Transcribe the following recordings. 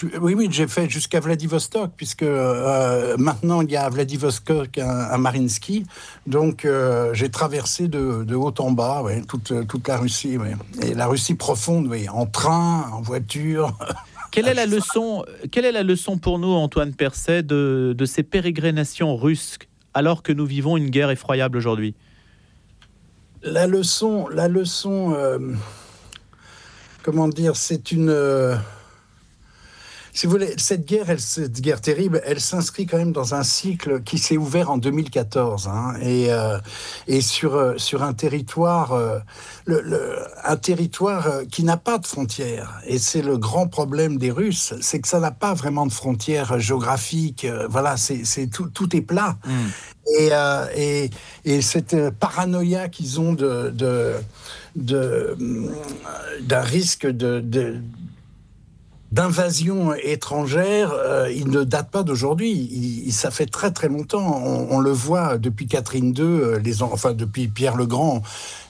Oui, oui, j'ai fait jusqu'à Vladivostok, puisque maintenant il y a à Vladivostok un Mariinsky, donc j'ai traversé de haut en bas, ouais, toute la Russie, ouais. Et la Russie profonde, oui, en train, en voiture. Quelle est la leçon pour nous, Antoine Percet, de ces pérégrinations russes, alors que nous vivons une guerre effroyable aujourd'hui ? La leçon, comment dire, c'est une... si vous voulez, cette guerre terrible, elle s'inscrit quand même dans un cycle qui s'est ouvert en 2014, hein, et sur un territoire, un territoire qui n'a pas de frontières. Et c'est le grand problème des Russes, c'est que ça n'a pas vraiment de frontières géographiques. Voilà, c'est tout est plat. Et cette paranoïa qu'ils ont d'un risque d'invasion étrangère, il ne date pas d'aujourd'hui. Ça fait très très longtemps. On le voit depuis Catherine II, depuis Pierre le Grand.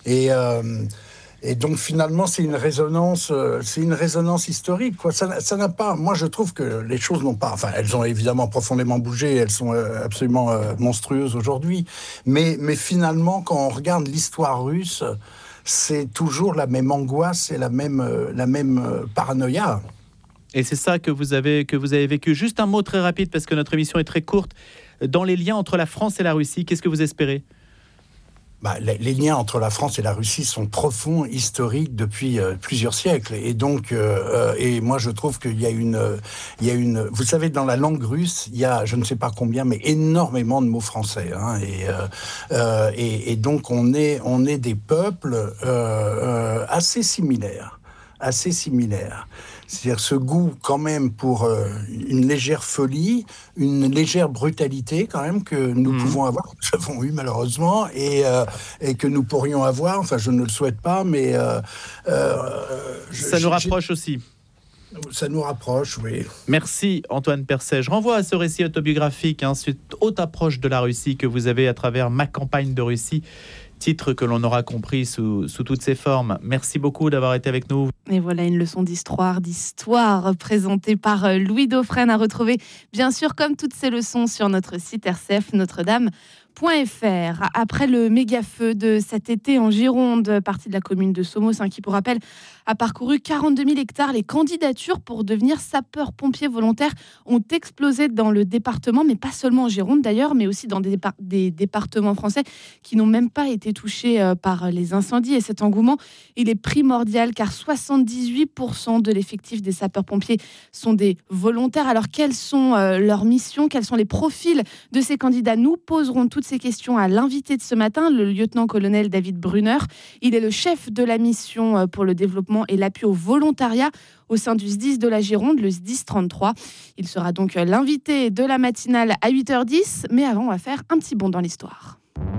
Et donc finalement, c'est une résonance historique, quoi. Ça n'a pas. Moi, je trouve que les choses n'ont pas. Enfin, elles ont évidemment profondément bougé. Elles sont absolument monstrueuses aujourd'hui. Mais finalement, quand on regarde l'histoire russe, c'est toujours la même angoisse et la même paranoïa. Et c'est ça que vous avez vécu. Juste un mot très rapide, parce que notre émission est très courte. Dans les liens entre la France et la Russie, qu'est-ce que vous espérez ? Les liens entre la France et la Russie sont profonds, historiques depuis plusieurs siècles. Et donc, et moi, je trouve qu'il y a une... Vous savez, dans la langue russe, il y a, je ne sais pas combien, mais énormément de mots français. Hein, et donc, on est des peuples assez similaires. C'est-à-dire ce goût quand même pour une légère folie, une légère brutalité quand même que nous pouvons avoir, que nous avons eu malheureusement, et que nous pourrions avoir, enfin je ne le souhaite pas, mais... ça nous rapproche aussi. Ça nous rapproche, oui. Merci Antoine Percet. Je renvoie à ce récit autobiographique, cette haute approche de la Russie que vous avez à travers Ma campagne de Russie, titre que l'on aura compris sous toutes ses formes. Merci beaucoup d'avoir été avec nous. Et voilà une leçon d'histoire présentée par Louis Dauphren, à retrouver bien sûr comme toutes ces leçons sur notre site RCF Notre-Dame.fr. Après le méga-feu de cet été en Gironde, partie de la commune de Somos, qui pour rappel a parcouru 42 000 hectares, les candidatures pour devenir sapeur-pompier volontaire ont explosé dans le département, mais pas seulement en Gironde d'ailleurs, mais aussi dans des départements français qui n'ont même pas été touchés par les incendies. Et cet engouement, il est primordial car 78% de l'effectif des sapeurs-pompiers sont des volontaires. Alors quelles sont leurs missions, quels sont les profils de ces candidats ? Nous poserons toutes ces questions à l'invité de ce matin, le lieutenant-colonel David Brunner. Il est le chef de la mission pour le développement et l'appui au volontariat au sein du SDIS de la Gironde, le SDIS 33. Il sera donc l'invité de la matinale à 8h10. Mais avant, on va faire un petit bond dans l'histoire.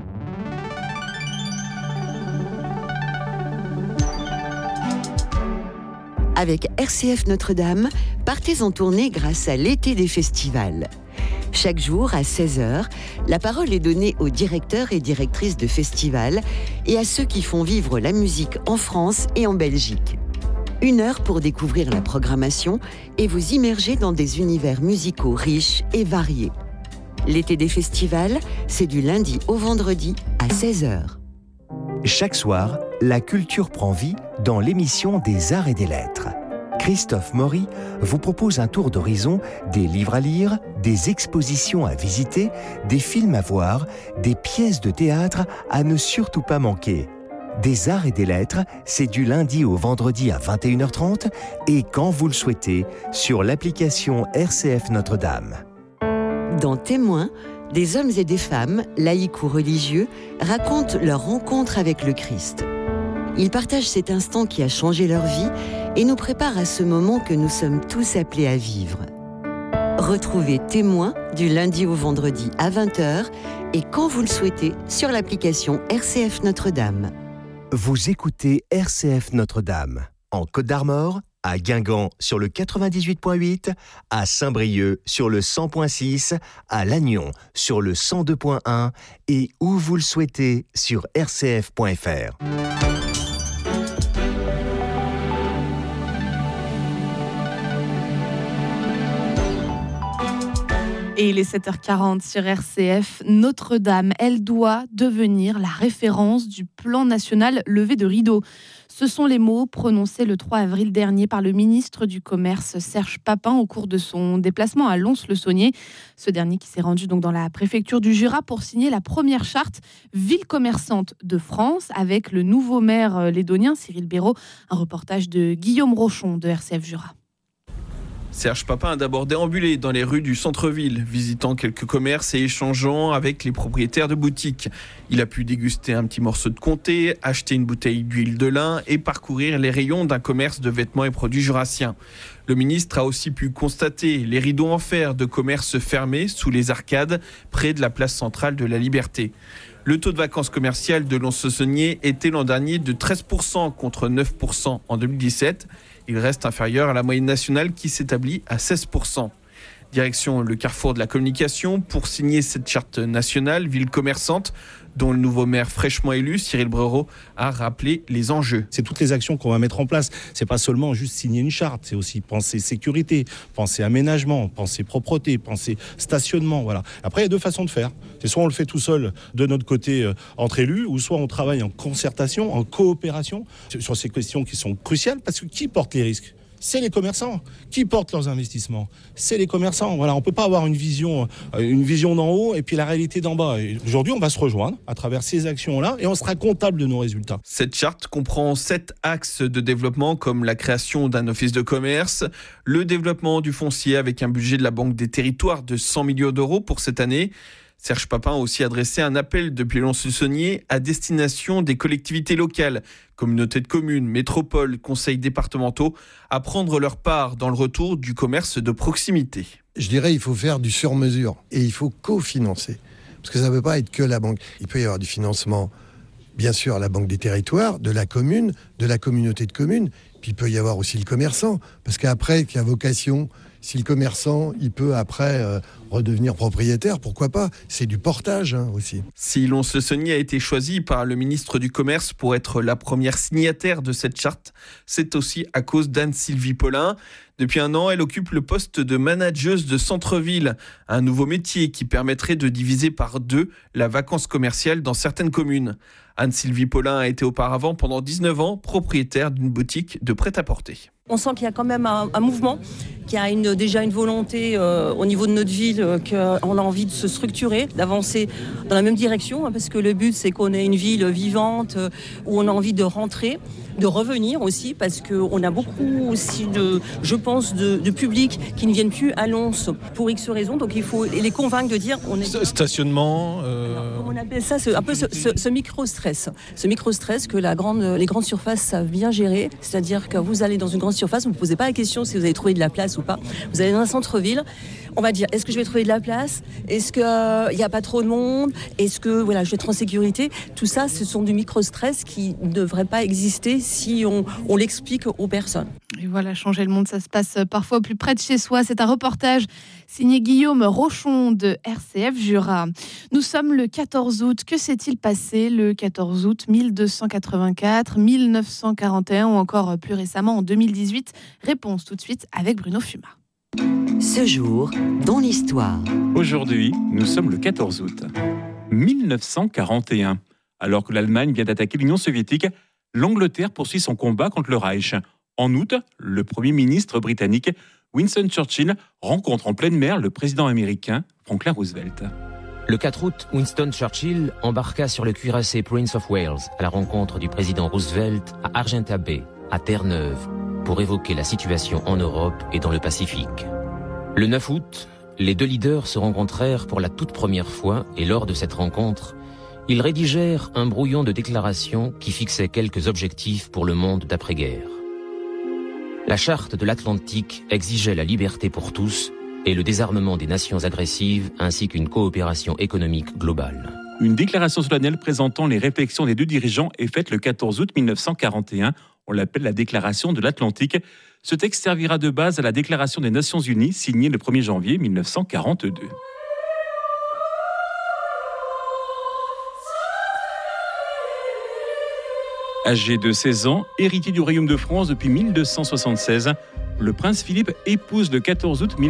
Avec RCF Notre-Dame, partez en tournée grâce à l'été des festivals. Chaque jour, à 16h, la parole est donnée aux directeurs et directrices de festivals et à ceux qui font vivre la musique en France et en Belgique. 1 heure pour découvrir la programmation et vous immerger dans des univers musicaux riches et variés. L'été des festivals, c'est du lundi au vendredi à 16h. Chaque soir, la culture prend vie dans l'émission des Arts et des Lettres. Christophe Maury vous propose un tour d'horizon des livres à lire, des expositions à visiter, des films à voir, des pièces de théâtre à ne surtout pas manquer. Des Arts et des Lettres, c'est du lundi au vendredi à 21h30 et quand vous le souhaitez, sur l'application RCF Notre-Dame. Dans Témoins, des hommes et des femmes, laïcs ou religieux, racontent leur rencontre avec le Christ. Ils partagent cet instant qui a changé leur vie et nous préparent à ce moment que nous sommes tous appelés à vivre. Retrouvez Témoins du lundi au vendredi à 20h et quand vous le souhaitez sur l'application RCF Notre-Dame. Vous écoutez RCF Notre-Dame, en Côte d'Armor, à Guingamp sur le 98.8, à Saint-Brieuc sur le 100.6, à Lannion sur le 102.1 et où vous le souhaitez sur rcf.fr. Et il est 7h40 sur RCF. Notre-Dame, elle doit devenir la référence du plan national levé de rideau. Ce sont les mots prononcés le 3 avril dernier par le ministre du Commerce Serge Papin au cours de son déplacement à Lons-le-Saunier. Ce dernier qui s'est rendu donc dans la préfecture du Jura pour signer la première charte ville commerçante de France avec le nouveau maire lédonien Cyril Béraud. Un reportage de Guillaume Rochon de RCF Jura. Serge Papin a d'abord déambulé dans les rues du centre-ville, visitant quelques commerces et échangeant avec les propriétaires de boutiques. Il a pu déguster un petit morceau de comté, acheter une bouteille d'huile de lin et parcourir les rayons d'un commerce de vêtements et produits jurassiens. Le ministre a aussi pu constater les rideaux en fer de commerces fermés sous les arcades, près de la place centrale de la Liberté. Le taux de vacances commerciales de Lons-le-Saunier était l'an dernier de 13% contre 9% en 2017. Il reste inférieur à la moyenne nationale qui s'établit à 16%. Direction le carrefour de la communication pour signer cette charte nationale ville commerçante dont le nouveau maire fraîchement élu, Cyril Béraud, a rappelé les enjeux. C'est toutes les actions qu'on va mettre en place. C'est pas seulement juste signer une charte, c'est aussi penser sécurité, penser aménagement, penser propreté, penser stationnement. Voilà. Après, il y a deux façons de faire. C'est soit on le fait tout seul de notre côté entre élus, ou soit on travaille en concertation, en coopération sur ces questions qui sont cruciales parce que qui porte les risques ? C'est les commerçants. Qui portent leurs investissements ? C'est les commerçants. Voilà, on ne peut pas avoir une vision d'en haut et puis la réalité d'en bas. Et aujourd'hui, on va se rejoindre à travers ces actions-là et on sera comptable de nos résultats. Cette charte comprend 7 axes de développement comme la création d'un office de commerce, le développement du foncier avec un budget de la Banque des Territoires de 100 millions d'euros pour cette année. Serge Papin a aussi adressé un appel depuis Lons-le-Saunier à destination des collectivités locales, communautés de communes, métropoles, conseils départementaux, à prendre leur part dans le retour du commerce de proximité. Je dirais qu'il faut faire du sur-mesure et il faut cofinancer. Parce que ça ne peut pas être que la banque. Il peut y avoir du financement, bien sûr, à la Banque des Territoires, de la commune, de la communauté de communes. Puis il peut y avoir aussi le commerçant. Parce qu'après, qui a vocation... Si le commerçant, il peut après redevenir propriétaire, pourquoi pas ? C'est du portage aussi. Si Lons-le-Saunier a été choisi par le ministre du Commerce pour être la première signataire de cette charte, c'est aussi à cause d'Anne-Sylvie Paulin. Depuis un an, elle occupe le poste de manageuse de centre-ville, un nouveau métier qui permettrait de diviser par 2 la vacance commerciale dans certaines communes. Anne-Sylvie Paulin a été auparavant, pendant 19 ans, propriétaire d'une boutique de prêt-à-porter. On sent qu'il y a quand même un mouvement, qu'il y a déjà une volonté au niveau de notre ville, qu'on a envie de se structurer, d'avancer dans la même direction, parce que le but c'est qu'on ait une ville vivante, où on a envie de rentrer, de revenir aussi, parce qu'on a beaucoup aussi de public qui ne viennent plus à Lons pour X raisons, donc il faut les convaincre de dire... Stationnement Alors, on appelle ça un peu ce micro-stress. Ce micro-stress que les grandes surfaces savent bien gérer, c'est-à-dire que vous allez dans une grande surface, vous ne posez pas la question si vous avez trouvé de la place ou pas. Vous allez dans un centre-ville, on va dire, est-ce que je vais trouver de la place ? Est-ce qu'il n'y a pas trop de monde ? Est-ce que je vais être en sécurité ? Tout ça, ce sont du micro-stress qui ne devrait pas exister si on l'explique aux personnes. Et voilà, changer le monde, ça se passe parfois plus près de chez soi. C'est un reportage signé Guillaume Rochon de RCF Jura. Nous sommes le 14 août. Que s'est-il passé le 14 août 1284, 1941 ou encore plus récemment en 2018 ? Réponse tout de suite avec Bruno Fuma. Ce jour, dans l'histoire. Aujourd'hui, nous sommes le 14 août. 1941. Alors que l'Allemagne vient d'attaquer l'Union soviétique, l'Angleterre poursuit son combat contre le Reich. En août, le Premier ministre britannique Winston Churchill rencontre en pleine mer le président américain Franklin Roosevelt. Le 4 août, Winston Churchill embarqua sur le cuirassé Prince of Wales à la rencontre du président Roosevelt à Argenta Bay, à Terre-Neuve, pour évoquer la situation en Europe et dans le Pacifique. Le 9 août, les deux leaders se rencontrèrent pour la toute première fois et lors de cette rencontre, ils rédigèrent un brouillon de déclaration qui fixait quelques objectifs pour le monde d'après-guerre. La charte de l'Atlantique exigeait la liberté pour tous et le désarmement des nations agressives ainsi qu'une coopération économique globale. Une déclaration solennelle présentant les réflexions des deux dirigeants est faite le 14 août 1941. On l'appelle la déclaration de l'Atlantique. Ce texte servira de base à la déclaration des Nations Unies signée le 1er janvier 1942. Âgé de 16 ans, héritier du Royaume de France depuis 1276, le prince Philippe épouse le 14 août